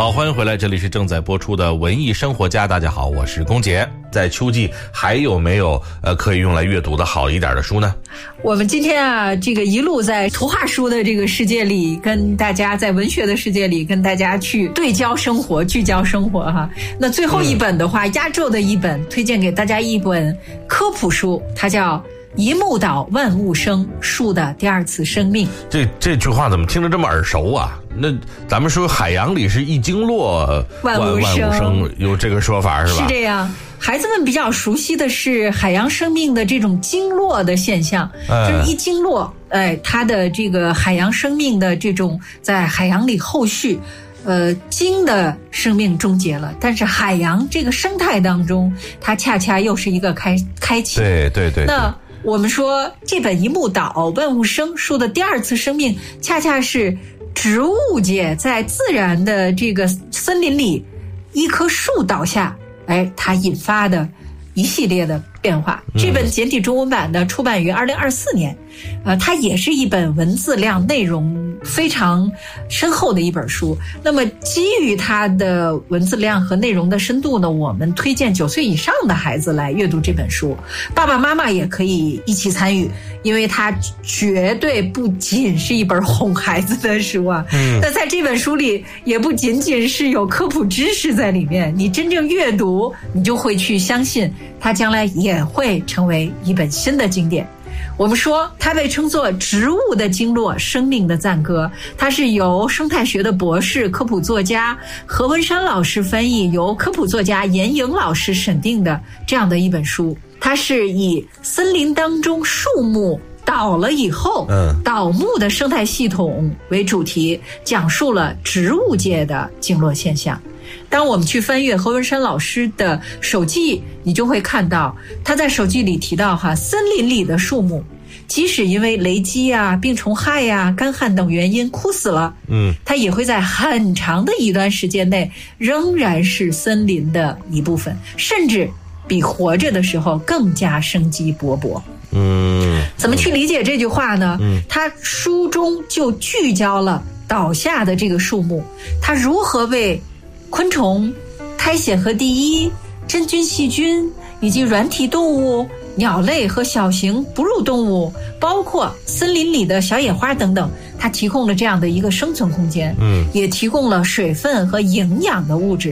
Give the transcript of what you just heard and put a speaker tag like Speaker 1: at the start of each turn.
Speaker 1: 好，欢迎回来，这里是正在播出的文艺生活家。大家好，我是龚杰。在秋季还有没有可以用来阅读的好一点的书呢？
Speaker 2: 我们今天啊，这个一路在图画书的这个世界里，跟大家在文学的世界里跟大家去对焦生活、聚焦生活哈。那最后一本的话，压轴的一本，推荐给大家一本科普书，它叫一木岛万物生，树的第二次生命。
Speaker 1: 这句话怎么听着这么耳熟啊？那咱们说海洋里是一经落万物生，有这个说法是吧？
Speaker 2: 是这样。孩子们比较熟悉的是海洋生命的这种经络的现象，就是一经络，它的这个海洋生命的这种在海洋里后续。鲸的生命终结了，但是海洋这个生态当中，它恰恰又是一个开启。
Speaker 1: 对。
Speaker 2: 那我们说这本一木岛万物生树的第二次生命，恰恰是植物界在自然的这个森林里，一棵树倒下，它引发的一系列的变化。这本简体中文版呢，出版于2024年，它也是一本文字量内容非常深厚的一本书。那么基于它的文字量和内容的深度呢，我们推荐9岁以上的孩子来阅读这本书，爸爸妈妈也可以一起参与，因为它绝对不仅是一本哄孩子的书啊。那在这本书里也不仅仅是有科普知识在里面，你真正阅读，你就会去相信它将来也会成为一本新的经典。我们说它被称作植物的经络，生命的赞歌，它是由生态学的博士、科普作家何文山老师翻译，由科普作家严颖老师审定的这样的一本书。它是以森林当中树木倒了以后，倒木的生态系统为主题，讲述了植物界的经络现象。当我们去翻阅何文山老师的手记，你就会看到他在手记里提到森林里的树木即使因为雷击啊、病虫害啊、干旱等原因枯死了，它也会在很长的一段时间内仍然是森林的一部分，甚至比活着的时候更加生机勃勃。怎么去理解这句话呢？他书中就聚焦了倒下的这个树木，它如何为昆虫、苔藓和第一、真菌、细菌以及软体动物、鸟类和小型哺乳动物，包括森林里的小野花等等，它提供了这样的一个生存空间，也提供了水分和营养的物质。